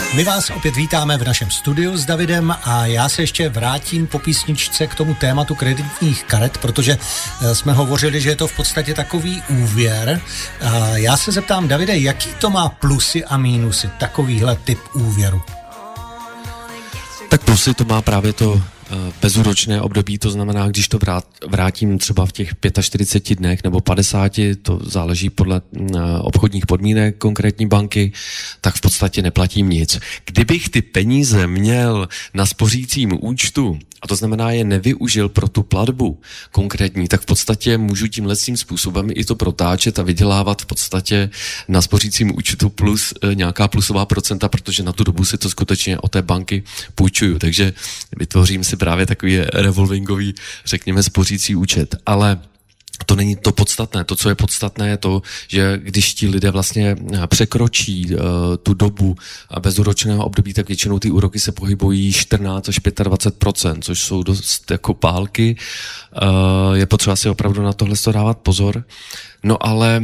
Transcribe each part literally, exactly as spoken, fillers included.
My vás opět vítáme v našem studiu s Davidem a já se ještě vrátím po písničce k tomu tématu kreditních karet, protože jsme hovořili, že je to v podstatě takový úvěr. A já se zeptám, Davide, jaký to má plusy a mínusy, takovýhle typ úvěru? Tak plusy to má právě to bezúročné období, to znamená, když to vrát, vrátím třeba v těch čtyřiceti pěti dnech nebo padesáti, to záleží podle obchodních podmínek konkrétní banky, tak v podstatě neplatím nic. Kdybych ty peníze měl na spořícím účtu, a to znamená je nevyužil pro tu platbu konkrétní, tak v podstatě můžu tím lepším způsobem i to protáčet a vydělávat v podstatě na spořícím účtu plus e, nějaká plusová procenta, protože na tu dobu si to skutečně od té banky půjčuju. Takže vytvořím si právě takový revolvingový, řekněme, spořící účet. Ale to není to podstatné. To, co je podstatné, je to, že když ti lidé vlastně překročí uh, tu dobu bezúročného období, tak většinou ty úroky se pohybují čtrnáct až dvacet pět procent, což jsou dost jako pálky. Uh, je potřeba si opravdu na tohle dávat pozor. No ale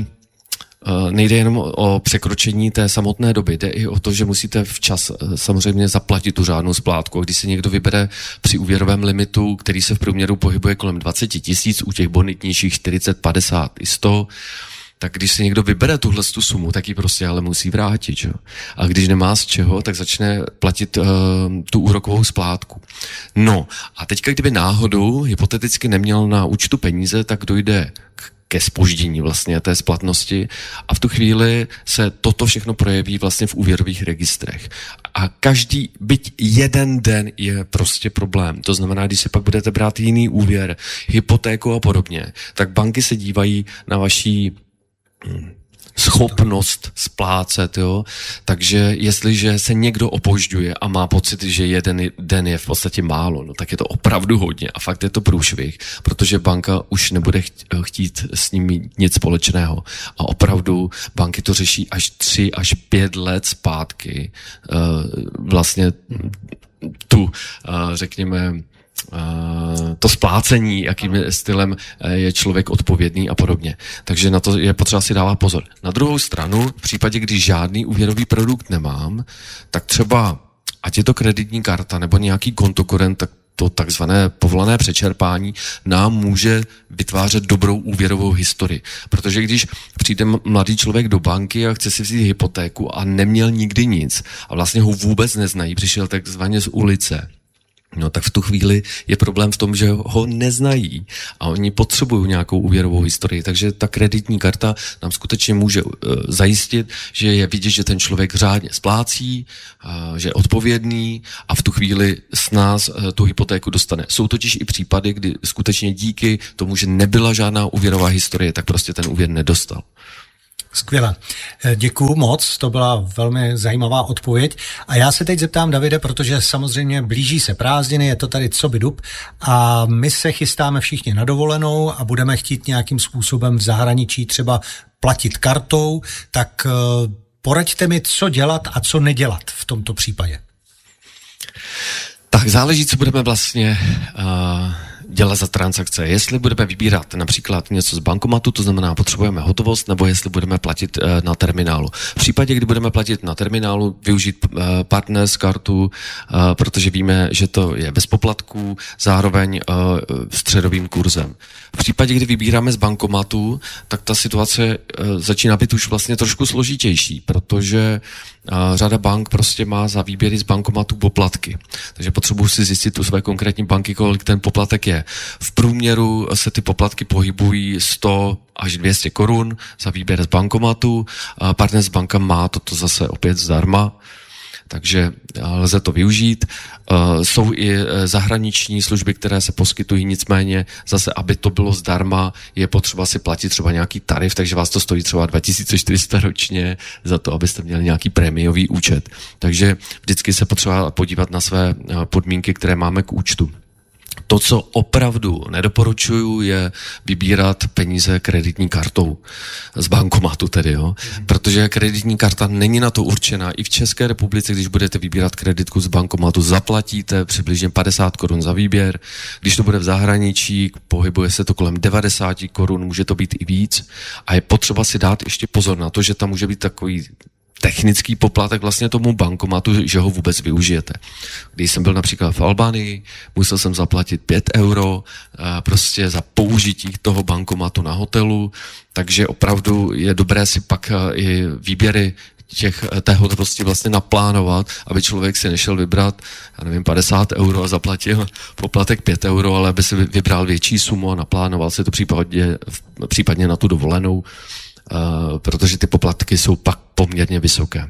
nejde jenom o překročení té samotné doby, jde i o to, že musíte včas samozřejmě zaplatit tu řádnou splátku. Když si někdo vybere při úvěrovém limitu, který se v průměru pohybuje kolem dvacet tisíc, u těch bonitnějších čtyřicet, padesát i sto, tak když si někdo vybere tuhle tu sumu, tak ji prostě ale musí vrátit. Že? A když nemá z čeho, tak začne platit uh, tu úrokovou splátku. No a teďka, kdyby náhodou hypoteticky neměl na účtu peníze, tak dojde k ke zpoždění vlastně té splatnosti a v tu chvíli se toto všechno projeví vlastně v úvěrových registrech. A každý, byť jeden den je prostě problém. To znamená, když si pak budete brát jiný úvěr, hypotéku a podobně, tak banky se dívají na vaší hm, schopnost splácet, jo. Takže jestliže se někdo opožďuje a má pocit, že jeden den je v podstatě málo, no tak je to opravdu hodně a fakt je to průšvih, protože banka už nebude chtít s ním mít nic společného. A opravdu banky to řeší až tři až pět let zpátky. Vlastně tu, řekněme, Uh, to splácení, jakým stylem je člověk odpovědný a podobně. Takže na to je potřeba si dávat pozor. Na druhou stranu, v případě, když žádný úvěrový produkt nemám, tak třeba, ať je to kreditní karta nebo nějaký kontokorent, tak to takzvané povolané přečerpání nám může vytvářet dobrou úvěrovou historii. Protože když přijde mladý člověk do banky a chce si vzít hypotéku a neměl nikdy nic a vlastně ho vůbec neznají, přišel takzvaně z ulice, no tak v tu chvíli je problém v tom, že ho neznají a oni potřebují nějakou úvěrovou historii, takže ta kreditní karta nám skutečně může uh, zajistit, že je vidět, že ten člověk řádně splácí, uh, že je odpovědný a v tu chvíli s nás uh, tu hypotéku dostane. Jsou totiž i případy, kdy skutečně díky tomu, že nebyla žádná úvěrová historie, tak prostě ten úvěr nedostal. Skvěle. Děkuju moc, to byla velmi zajímavá odpověď. A já se teď zeptám, Davide, protože samozřejmě blíží se prázdniny, je to tady coby dub a my se chystáme všichni na dovolenou a budeme chtít nějakým způsobem v zahraničí třeba platit kartou, tak poraďte mi, co dělat a co nedělat v tomto případě. Tak záleží, co budeme vlastně uh, dělat za transakce. Jestli budeme vybírat například něco z bankomatu, to znamená potřebujeme hotovost, nebo jestli budeme platit uh, na terminálu. V případě, kdy budeme platit na terminálu, využít uh, partners kartu, uh, protože víme, že to je bez poplatků, zároveň uh, středovým kurzem. V případě, kdy vybíráme z bankomatu, tak ta situace uh, začíná být už vlastně trošku složitější, protože uh, řada bank prostě má za výběry z bankomatu poplatky. Takže potřebuji si zjistit u své konkrétní banky, kolik ten poplatek je. V průměru se ty poplatky pohybují sto až dvě stě korun za výběr z bankomatu. Partners banka má toto zase opět zdarma, takže lze to využít. Jsou i zahraniční služby, které se poskytují, nicméně zase, aby to bylo zdarma, je potřeba si platit třeba nějaký tarif, takže vás to stojí třeba dva tisíce čtyři sta ročně za to, abyste měli nějaký prémiový účet. Takže vždycky se potřeba podívat na své podmínky, které máme k účtu. To, co opravdu nedoporučuju, je vybírat peníze kreditní kartou. Z bankomatu tedy, jo. Protože kreditní karta není na to určená. I v České republice, když budete vybírat kreditku z bankomatu, zaplatíte přibližně padesát korun za výběr. Když to bude v zahraničí, pohybuje se to kolem devadesát korun, může to být i víc. A je potřeba si dát ještě pozor na to, že tam může být takový technický poplatek vlastně tomu bankomatu, že ho vůbec využijete. Když jsem byl například v Albánii, musel jsem zaplatit pět euro prostě za použití toho bankomatu na hotelu, takže opravdu je dobré si pak i výběry těch, té hotovosti vlastně naplánovat, aby člověk si nešel vybrat, já nevím, padesát euro a zaplatil poplatek pět euro, ale aby si vybral větší sumu a naplánoval si to případně, případně na tu dovolenou, Uh, protože ty poplatky jsou pak poměrně vysoké.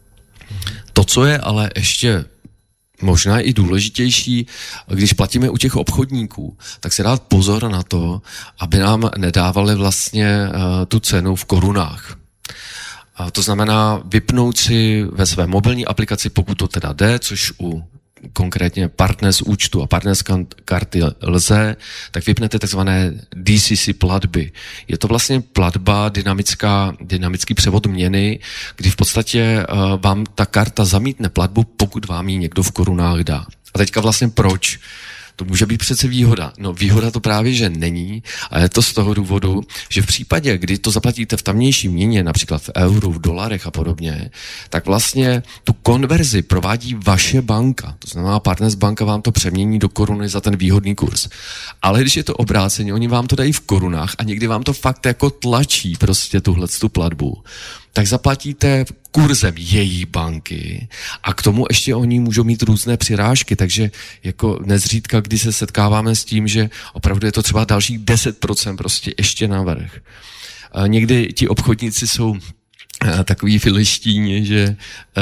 To, co je ale ještě možná i důležitější, když platíme u těch obchodníků, tak si dát pozor na to, aby nám nedávali vlastně uh, tu cenu v korunách. Uh, to znamená vypnout si ve své mobilní aplikaci, pokud to teda jde, což u konkrétně partner z účtu a partner z karty lze, tak vypnete takzvané D C C platby. Je to vlastně platba, dynamická, dynamický převod měny, kdy v podstatě uh, vám ta karta zamítne platbu, pokud vám ji někdo v korunách dá. A teďka vlastně proč? To může být přece výhoda. No výhoda to právě, že není, a je to z toho důvodu, že v případě, kdy to zaplatíte v tamnější měně, například v euru, v dolarech a podobně, tak vlastně tu konverzi provádí vaše banka. To znamená, Partners banka vám to přemění do koruny za ten výhodný kurz. Ale když je to obráceně, oni vám to dají v korunách a někdy vám to fakt jako tlačí prostě tuhletu platbu, tak zaplatíte kurzem její banky a k tomu ještě oni můžou mít různé přirážky, takže jako nezřídka, kdy se setkáváme s tím, že opravdu je to třeba dalších deset procent prostě ještě navrch. A někdy ti obchodníci jsou takový filištíni, že,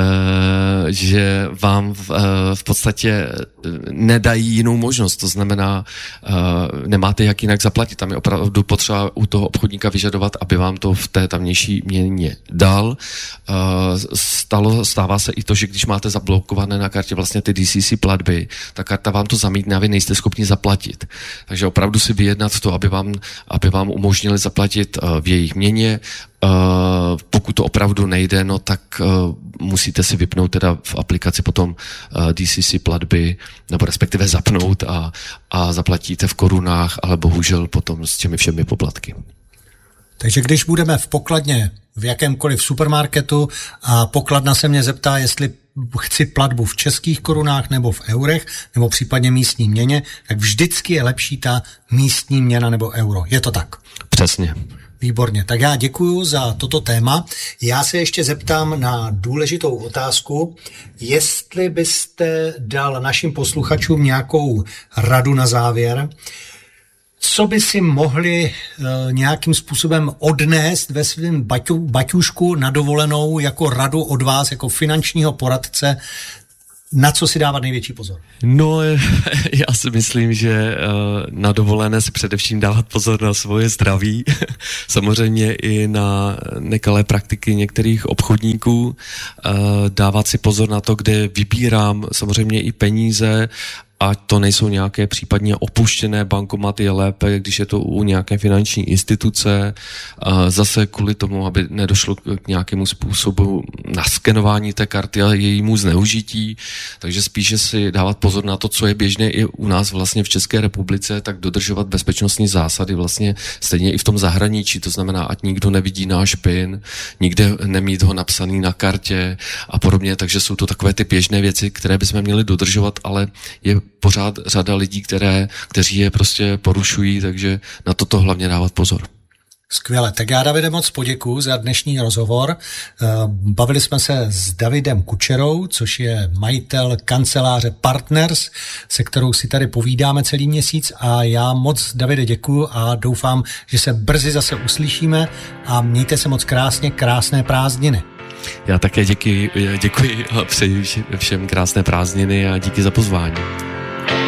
uh, že vám v, uh, v podstatě nedají jinou možnost, to znamená, uh, nemáte jak jinak zaplatit, tam je opravdu potřeba u toho obchodníka vyžadovat, aby vám to v té tamnější měně dal. Uh, stalo, stává se i to, že když máte zablokované na kartě vlastně ty D C C platby, ta karta vám to zamítne a vy nejste schopni zaplatit. Takže opravdu si vyjednat to, aby vám, aby vám umožnili zaplatit uh, v jejich měně. Uh, pokud to opravdu nejde, no tak uh, musíte si vypnout teda v aplikaci potom uh, D C C platby, nebo respektive zapnout a, a zaplatíte v korunách, ale bohužel potom s těmi všemi poplatky. Takže když budeme v pokladně v jakémkoliv supermarketu a pokladna se mě zeptá, jestli chci platbu v českých korunách nebo v eurech, nebo případně místní měně, tak vždycky je lepší ta místní měna nebo euro. Je to tak? Přesně. Výborně, tak já děkuju za toto téma. Já se ještě zeptám na důležitou otázku, jestli byste dal našim posluchačům nějakou radu na závěr, co by si mohli e, nějakým způsobem odnést ve svém baťu, baťušku na dovolenou jako radu od vás, jako finančního poradce, na co si dávat největší pozor? No, já si myslím, že na dovolené si především dávat pozor na svoje zdraví, samozřejmě i na nekalé praktiky některých obchodníků, dávat si pozor na to, kde vybírám samozřejmě i peníze, ať to nejsou nějaké případně opuštěné bankomaty, je lépe, když je to u nějaké finanční instituce, zase kvůli tomu, aby nedošlo k nějakému způsobu naskenování té karty a jejímu zneužití, takže spíše si dávat pozor na to, co je běžné i u nás vlastně v České republice, tak dodržovat bezpečnostní zásady vlastně stejně i v tom zahraničí, to znamená, ať nikdo nevidí náš PIN, nikde nemít ho napsaný na kartě a podobně, takže jsou to takové ty běžné věci, které bychom měli dodržovat, ale je pořád řada lidí, které, kteří je prostě porušují, takže na toto hlavně dávat pozor. Skvěle, tak já Davide moc poděkuju za dnešní rozhovor. Bavili jsme se s Davidem Kučerou, což je majitel kanceláře Partners, se kterou si tady povídáme celý měsíc a já moc, Davide, děkuju a doufám, že se brzy zase uslyšíme a mějte se moc krásně, krásné prázdniny. Já také děkuji, děkuji a přeji všem krásné prázdniny a díky za pozvání.